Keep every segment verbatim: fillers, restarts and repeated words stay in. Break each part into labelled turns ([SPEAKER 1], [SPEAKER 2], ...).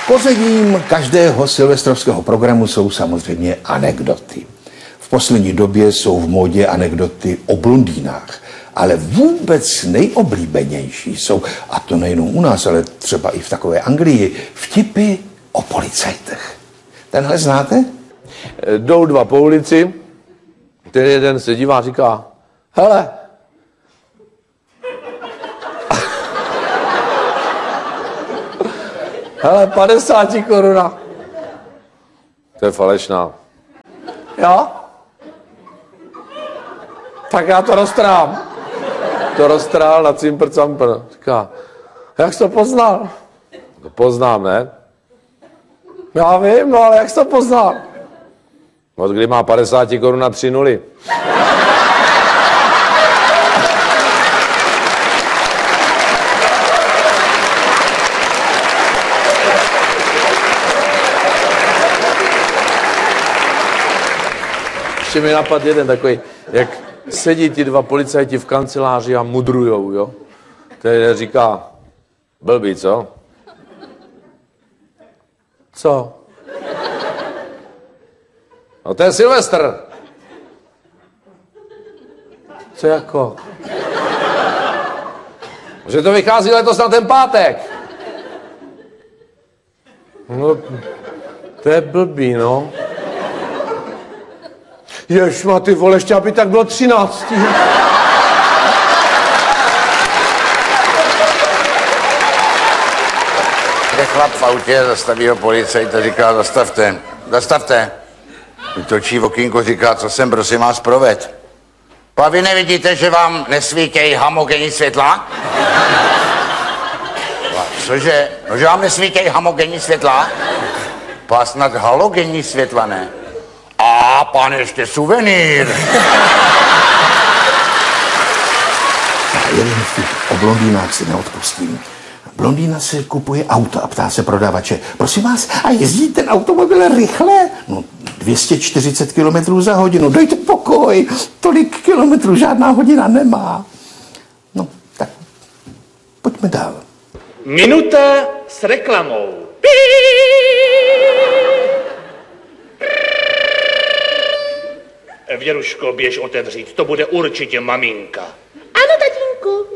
[SPEAKER 1] Pozadím každého silvestrovského programu jsou samozřejmě anekdoty. V poslední době jsou v módě anekdoty o blondýnách, ale vůbec nejoblíbenější jsou, a to nejenom u nás, ale třeba i v takové Anglii, vtipy o policajtech. Tenhle znáte?
[SPEAKER 2] Jdou dva po ulici, ten jeden se dívá a říká, hele, hele, padesáti koruna. To je falešná. Jo? Tak já to roztrám. To roztrál na cimpr campr. Říká, jak jsi to poznal? To poznám, ne? Já vím, no ale jak jsi to poznal? Od kdy má padesát korun na tři nuly. Ještě mi napadl jeden takový, jak sedí ti dva policajti v kanceláři a mudrujou, jo? Ten říká, blbý, co? Co? No to je Silvestr. Co jako? Že to vychází letos na ten pátek. No, to je blbý, no. Ježma, ty vole, ještě aby tak bylo třináctý.
[SPEAKER 3] Je chlap v autě, zastaví ho policajt a říká, zastavte, zastavte. Točí v okýnko, říká, co jsem, prosím vás, proved. A vy nevidíte, že vám nesvítějí homogenní světla? A cože? No, že vám nesvítějí homogenní světla? Pás snad halogenní světla, ne? A pán, ještě suvenýr.
[SPEAKER 1] Jeden vtip o blondýnách si neodpustím. Blondýna si kupuje auto a ptá se prodavače, prosím vás, a jezdí ten automobil rychle? No, dvě stě čtyřicet kilometrů za hodinu, dojte pokoj, tolik kilometrů žádná hodina nemá. No, tak pojďme dál.
[SPEAKER 4] Minuta s reklamou. Věruško, běž otevřít, to bude určitě maminka.
[SPEAKER 5] Ano, tatínku.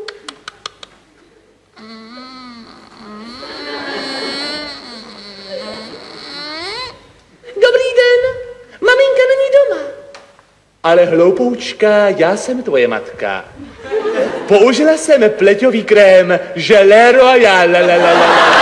[SPEAKER 5] Dobrý den, maminka není doma.
[SPEAKER 4] Ale hloupoučka, já jsem tvoje matka. Použila jsem pleťový krém Gelé Royal.